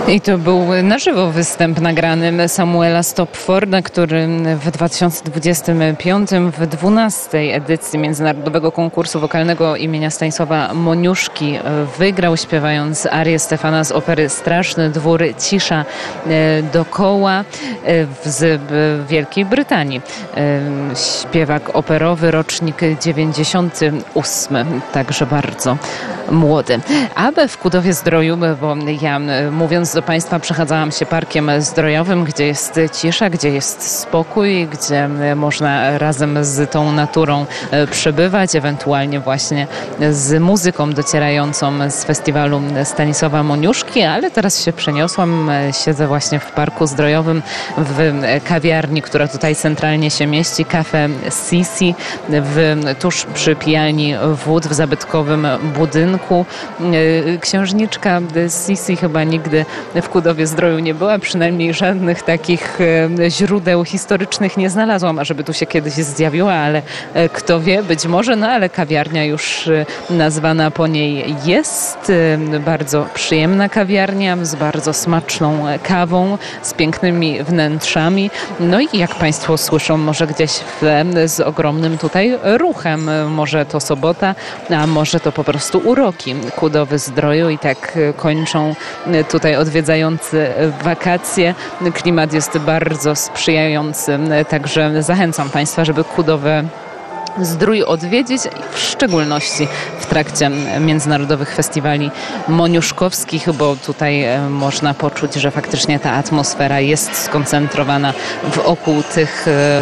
I to był na żywo występ nagrany Samuela Stopforda, który w 2025 w 12. edycji Międzynarodowego Konkursu Wokalnego imienia Stanisława Moniuszki wygrał, śpiewając arię Stefana z opery Straszny Dwór, Cisza dokoła z Wielkiej Brytanii. Śpiewak operowy, rocznik 98, także bardzo młody. Aby w Kudowie-Zdroju, bo ja mówiąc do Państwa przechadzałam się parkiem zdrojowym, gdzie jest cisza, gdzie jest spokój, gdzie można razem z tą naturą przebywać, ewentualnie właśnie z muzyką docierającą z festiwalu Stanisława Moniuszki, ale teraz się przeniosłam, siedzę właśnie w parku zdrojowym w kawiarni, która tutaj centralnie się mieści, Cafe Sisi, tuż przy pijalni wód w zabytkowym budynku. Księżniczka Sisi chyba nigdy w Kudowie-Zdroju nie była, przynajmniej żadnych takich źródeł historycznych nie znalazłam, ażeby tu się kiedyś zjawiła, ale kto wie, być może, no ale kawiarnia już nazwana po niej jest. Bardzo przyjemna kawiarnia z bardzo smaczną kawą, z pięknymi wnętrzami. No i jak Państwo słyszą, może gdzieś w tle z ogromnym tutaj ruchem. Może to sobota, a może to po prostu uroki Kudowy-Zdroju i tak kończą tutaj odwiedzający wakacje. Klimat jest bardzo sprzyjający, także zachęcam Państwa, żeby Kudowy-Zdrój odwiedzić, w szczególności w trakcie międzynarodowych festiwali moniuszkowskich, bo tutaj można poczuć, że faktycznie ta atmosfera jest skoncentrowana wokół tych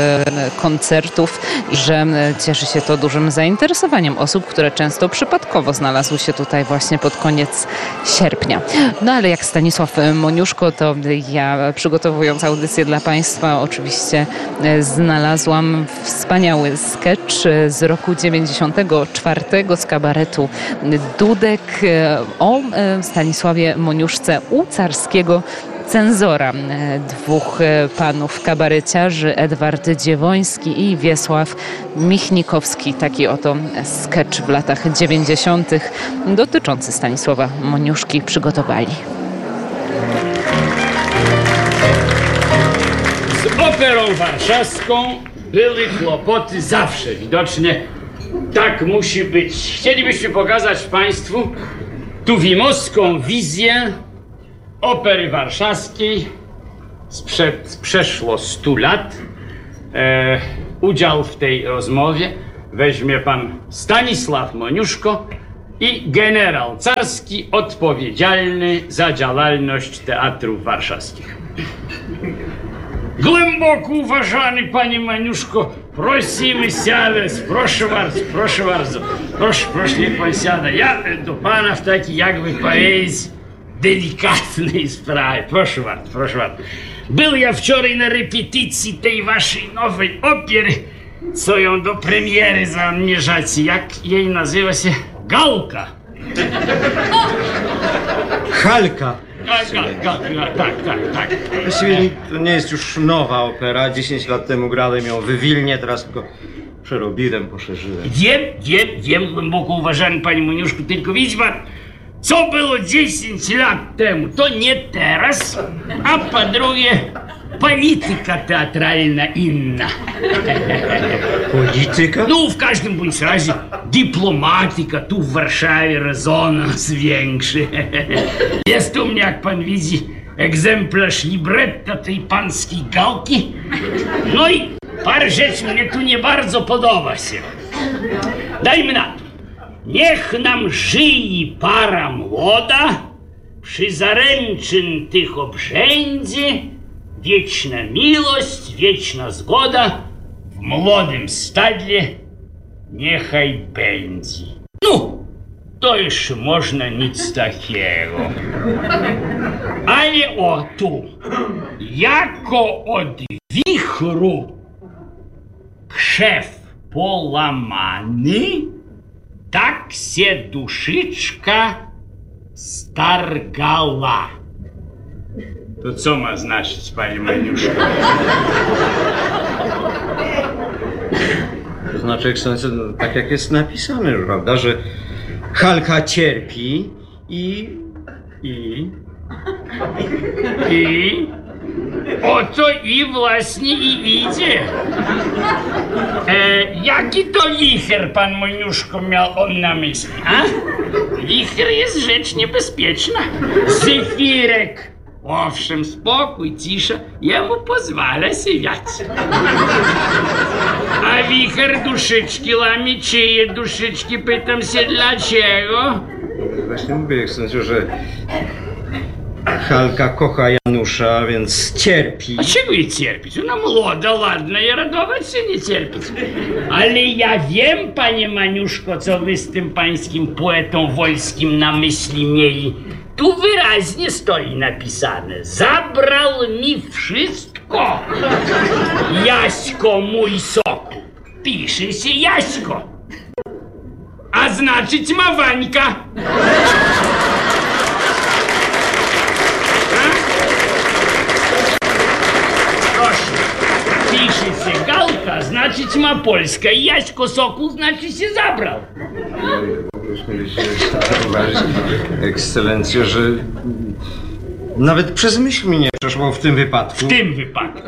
koncertów i że cieszy się to dużym zainteresowaniem osób, które często przypadkowo znalazły się tutaj właśnie pod koniec sierpnia. No ale jak Stanisław Moniuszko, to ja przygotowując audycję dla Państwa oczywiście znalazłam wspaniały sketch z roku 94 z kabaretu Dudek o Stanisławie Moniuszce u carskiego cenzora. Dwóch panów kabareciarzy, Edward Dziewoński i Wiesław Michnikowski. Taki oto sketch w latach 90. dotyczący Stanisława Moniuszki przygotowali. Z Operą Warszawską były kłopoty zawsze, widocznie tak musi być. Chcielibyśmy pokazać Państwu tu wimowską wizję Opery Warszawskiej sprzed przeszło 100 lat. Udział w tej rozmowie weźmie pan Stanisław Moniuszko i generał carski odpowiedzialny za działalność teatrów warszawskich. Głęboko uważany panie Moniuszko, prosimy siadać, proszę bardzo, proszę bardzo. Proszę, niech pan siada. Ja do pana w takiej, jakby powiedzieć, delikatnej sprawie. Proszę bardzo, proszę bardzo. Był ja wczoraj na repetycji tej waszej nowej opery, co ją do premiery zamierzacie. Jak jej nazywa się? Galka. Halka. Tak. Właściwie to nie jest już nowa opera. 10 lat temu grałem ją w Wilnie, teraz tylko przerobiłem, poszerzyłem. Wiem, głęboko uważany panie Moniuszku, tylko widzi pan, co było 10 lat temu, to nie teraz, a po drugie, polityka teatralna inna. Polityka? No, w każdym bądź razie dyplomatyka tu w Warszawie rezonans większy. Jest u mnie, jak pan widzi, egzemplarz libretta tej pańskiej Gałki. No i parę rzeczy mnie tu nie bardzo podoba się. Dajmy na to. Niech nam żyje para młoda, przy zaręczyn tych obrzędzie, wieczna miłość, wieczna zgoda, w młodym stadle niechaj będzie. No, to już można nic takiego. Ale o tu, jako od wichru krzew połamany, tak się duszyczka stargała. To co ma znaczyć, panie Moniuszko? To znaczy, ekscelencjo, no, tak jak jest napisane, prawda, że Halka cierpi i I oto i właśnie i idzie. Jaki to licher, pan Moniuszko, miał on na myśli, a? Licher jest rzecz niebezpieczna. Zefirek. Owszem, spokój, cisza, jemu pozwala się wiać. A wicher duszyczki łamie, czyje duszyczki, pytam się dlaczego? Właśnie mówię, ekscelencjo, że Halka kocha Janusza, więc cierpi. A czego jej cierpieć? Ona młoda, ładna i radować się nie cierpieć. Ale ja wiem, panie Maniuszko, co wy z tym pańskim poetą Wolskim na myśli mieli. Tu wyraźnie stoi napisane: zabrał mi wszystko. Jaśko mój soku. Pisze się Jaśko. A znaczyć ma Wańka. Proszę. Pisze się Gałka, znaczyć ma Polska. I Jaśko Sokół znaczy się zabrał. Ekscelencjo, że nawet przez myśl mi nie przeszło w tym wypadku. W tym wypadku.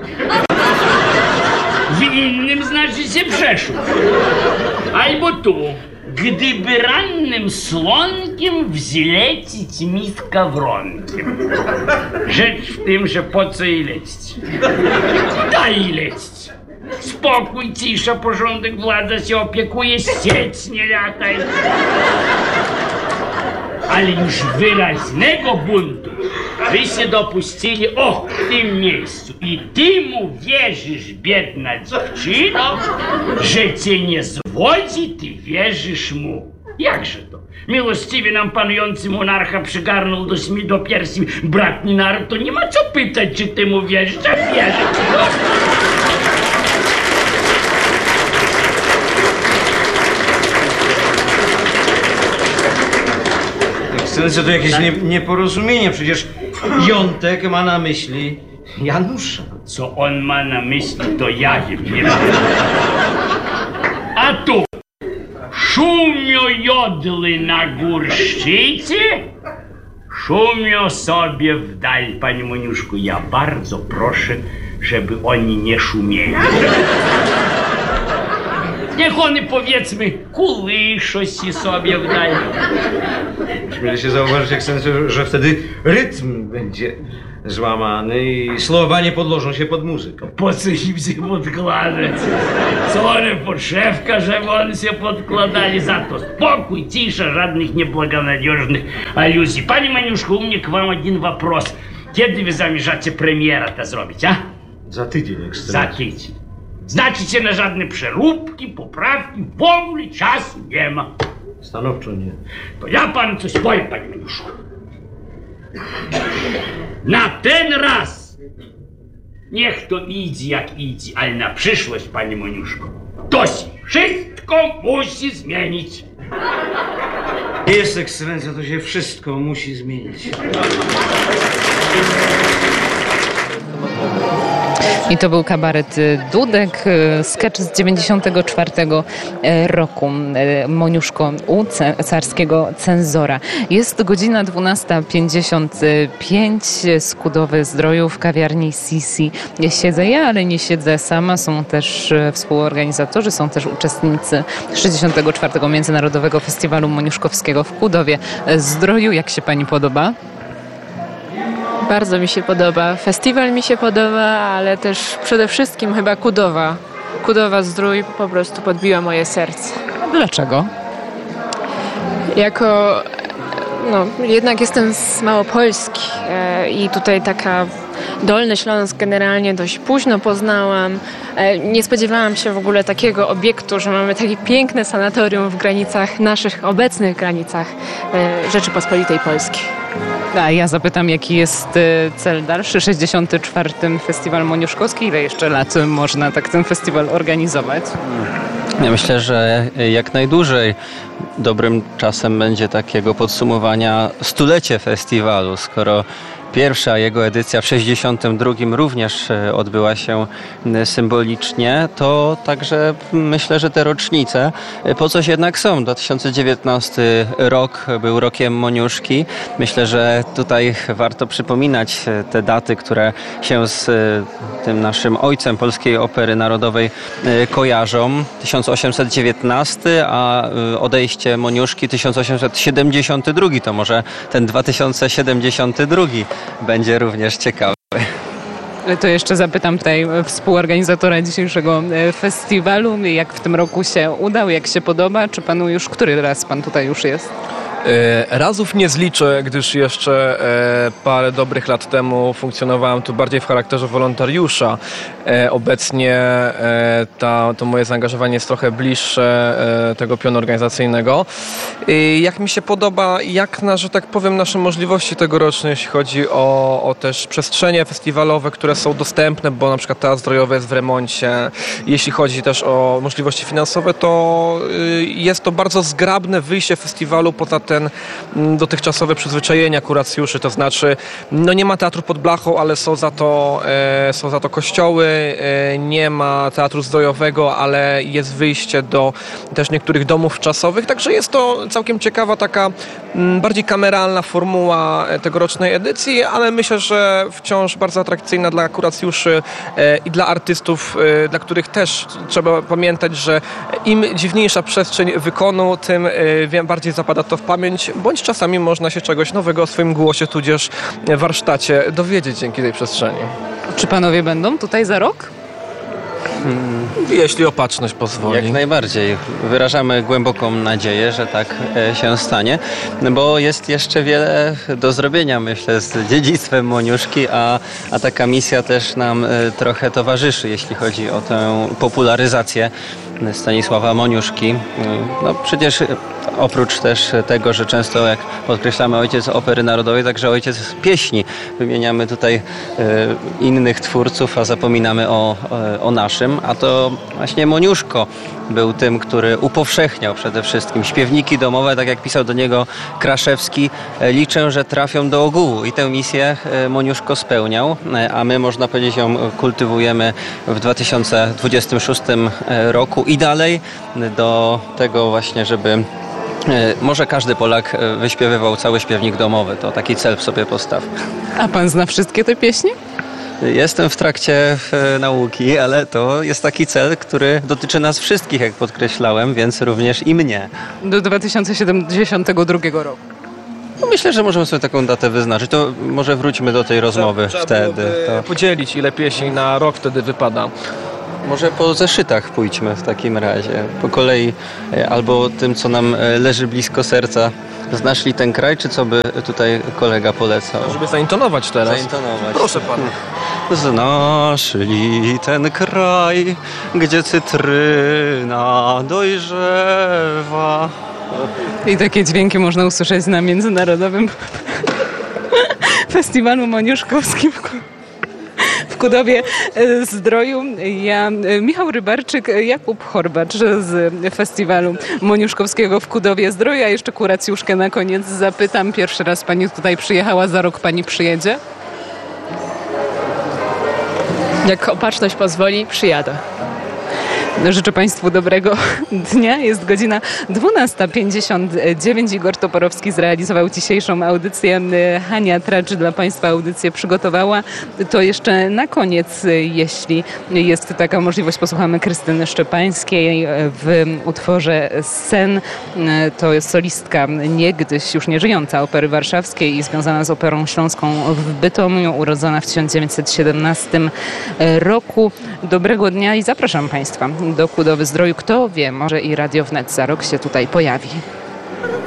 W innym znaczy się przeszło. Albo tu. Gdyby rannym słonkiem wzlecić mi w kawronkiem. Rzecz w tym, że po co jej lecić? Daj lecić. Spokój, cisza, porządek, władza się opiekuje, sieć nie lataj. Ale już wyraźnego buntu wy się dopuścili, w tym miejscu. I ty mu wierzysz, biedna dziewczyno, że cię nie zwodzi, ty wierzysz mu. Jakże to? Miłościwie nam panujący monarcha przygarnął do piersi bratni naród, to nie ma co pytać, czy ty mu wierzysz, a wierzysz. Ekscelencjo, to jakieś nieporozumienie, przecież Jątek ma na myśli Janusza. Co on ma na myśli, to ja wiem. A tu szumio jodły na górszczycie, szumio sobie w dal. Panie Moniuszku, ja bardzo proszę, żeby oni nie szumieli. Niech one, powiedzmy, kułyszą się sobie w dal. Śmieli się zauważyć, ekscelencjo, że wtedy rytm będzie złamany i słowa nie podłożą się pod muzykę. Po co im się podkładać? Co one podszewka, żeby one się podkładali? Za to spokój, cisza, żadnych niebлагонадежных аллюзий. Panie Maniuszku, u mnie k wam один вопрос. Kiedy wy zamierzacie premiera to zrobić, a? Za tydzień, ekscelencjo. Za tydzień. Znaczycie, na żadne przeróbki, poprawki, w ogóle czasu nie ma. Stanowczo nie. To ja panu coś powiem, panie Maniuszku. Na ten raz niech to idzie jak idzie, ale na przyszłość, panie Moniuszko, to się wszystko musi zmienić. Jest, ekscelencjo, to się wszystko musi zmienić. I to był kabaret Dudek, sketch z 94 roku. Moniuszko u carskiego cenzora. Jest godzina 12:55. Skudowy Zdroju w kawiarni Sisi. Siedzę ja, ale nie siedzę sama. Są też współorganizatorzy, są też uczestnicy 64. Międzynarodowego Festiwalu Moniuszkowskiego w Kudowie Zdroju. Jak się pani podoba? Bardzo mi się podoba. Festiwal mi się podoba, ale też przede wszystkim chyba Kudowa. Kudowa Zdrój po prostu podbiła moje serce. Dlaczego? Jednak jestem z Małopolski i tutaj taka Dolny Śląsk generalnie dość późno poznałam. Nie spodziewałam się w ogóle takiego obiektu, że mamy takie piękne sanatorium w granicach, naszych obecnych granicach Rzeczypospolitej Polskiej. A ja zapytam, jaki jest cel dalszy? 64. Festiwal Moniuszkowski. Ile jeszcze lat można tak ten festiwal organizować? Ja myślę, że jak najdłużej. Dobrym czasem będzie takiego podsumowania stulecie festiwalu, skoro pierwsza jego edycja w 1962 również odbyła się symbolicznie, to także myślę, że te rocznice po coś jednak są. 2019 rok był rokiem Moniuszki. Myślę, że tutaj warto przypominać te daty, które się z tym naszym ojcem polskiej opery narodowej kojarzą. 1819, a odejście Moniuszki 1872, to może ten 2072 będzie również ciekawy. To jeszcze zapytam tutaj współorganizatora dzisiejszego festiwalu, jak w tym roku się udał, jak się podoba, czy panu już, który raz pan tutaj już jest? Razów nie zliczę, gdyż jeszcze parę dobrych lat temu funkcjonowałem tu bardziej w charakterze wolontariusza. Obecnie to moje zaangażowanie jest trochę bliższe tego pionu organizacyjnego. Jak mi się podoba, jak że tak powiem, nasze możliwości tegoroczne, jeśli chodzi o też przestrzenie festiwalowe, które są dostępne, bo na przykład Teatr Zdrojowy jest w remoncie. Jeśli chodzi też o możliwości finansowe, to jest to bardzo zgrabne wyjście festiwalu poza ten dotychczasowe przyzwyczajenia kuracjuszy, to znaczy nie ma teatru pod blachą, ale są za to kościoły, nie ma teatru zdrojowego, ale jest wyjście do też niektórych domów czasowych, także jest to całkiem ciekawa taka bardziej kameralna formuła tegorocznej edycji, ale myślę, że wciąż bardzo atrakcyjna dla kuracjuszy i dla artystów, dla których też trzeba pamiętać, że im dziwniejsza przestrzeń wykonu, tym bardziej zapada to w pamięć, bądź czasami można się czegoś nowego o swoim głosie, tudzież warsztacie dowiedzieć dzięki tej przestrzeni. Czy panowie będą tutaj za rok? Jeśli opatrzność pozwoli. Jak najbardziej. Wyrażamy głęboką nadzieję, że tak się stanie, bo jest jeszcze wiele do zrobienia, myślę, z dziedzictwem Moniuszki, a taka misja też nam trochę towarzyszy, jeśli chodzi o tę popularyzację Stanisława Moniuszki. Przecież oprócz też tego, że często, jak podkreślamy, ojciec opery narodowej, także ojciec pieśni. Wymieniamy tutaj innych twórców, a zapominamy o naszym. A to właśnie Moniuszko był tym, który upowszechniał przede wszystkim śpiewniki domowe, tak jak pisał do niego Kraszewski. Liczę, że trafią do ogółu i tę misję Moniuszko spełniał, a my, można powiedzieć, ją kultywujemy w 2026 roku i dalej do tego właśnie, żeby może każdy Polak wyśpiewywał cały śpiewnik domowy. To taki cel sobie postaw. A pan zna wszystkie te pieśni? Jestem w trakcie nauki, ale to jest taki cel, który dotyczy nas wszystkich, jak podkreślałem, więc również i mnie. Do 2072 roku. Myślę, że możemy sobie taką datę wyznaczyć. To może wróćmy do tej rozmowy wtedy. To podzielić, ile pieśni na rok wtedy wypada. Może po zeszytach pójdźmy w takim razie. Po kolei albo tym, co nam leży blisko serca. Znasz li ten kraj, czy co by tutaj kolega polecał? Żeby zaintonować teraz. Zaintonować. Proszę pana. Znasz li ten kraj, gdzie cytryna dojrzewa. I takie dźwięki można usłyszeć na Międzynarodowym Festiwalu Moniuszkowskim w Kudowie Zdroju. Ja, Michał Rybarczyk, Jakub Horbacz z Festiwalu Moniuszkowskiego w Kudowie Zdroju. A jeszcze kuracjuszkę na koniec zapytam. Pierwszy raz pani tutaj przyjechała, za rok pani przyjedzie? Jak opatrzność pozwoli, przyjadę. Życzę państwu dobrego dnia. Jest godzina 12:59. Igor Toporowski zrealizował dzisiejszą audycję. Hania Tracz dla państwa audycję przygotowała. To jeszcze na koniec, jeśli jest taka możliwość, posłuchamy Krystyny Szczepańskiej w utworze Sen. To jest solistka niegdyś już nieżyjąca Opery Warszawskiej i związana z Operą Śląską w Bytomiu, urodzona w 1917 roku. Dobrego dnia i zapraszam państwa do Kudowy Zdroju. Kto wie, może i Radio Wnet za rok się tutaj pojawi.